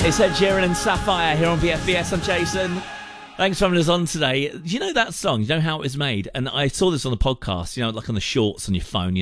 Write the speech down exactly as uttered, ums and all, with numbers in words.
It's Ed Sheeran and Sapphire here on V F B S. I'm Jason. Thanks for having us on today. Do you know that song? Do you know how it was made? And I saw this on the podcast, you know, like on the shorts on your phone.